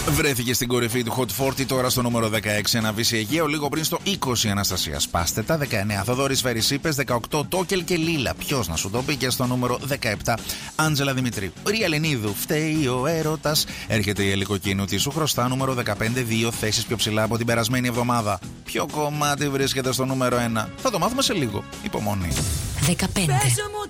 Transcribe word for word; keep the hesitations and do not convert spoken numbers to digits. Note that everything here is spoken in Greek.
Βρέθηκε στην κορυφή του Hot σαράντα, τώρα στο νούμερο δεκαέξι ένα Βύση Αιγαίο, λίγο πριν στο είκοσι Αναστασία Πάστετα, δεκαεννέα Θοδωρής Φερρυσίπες, δεκαοκτώ Τόκελ και Λίλα. Ποιος να σου το πει, και στο νούμερο δεκαεπτά Άντζελα Δημητρίου. Ρία Ελενίδου, φταίει ο έρωτας. Έρχεται η Ελικοκίνου, τι σου χρωστά, νούμερο δεκαπέντε, δύο θέσεις πιο ψηλά από την περασμένη εβδομάδα. Ποιο κομμάτι βρίσκεται στο νούμερο ένα, θα το μάθουμε σε λίγο. Υπομονή. δεκαπέντε.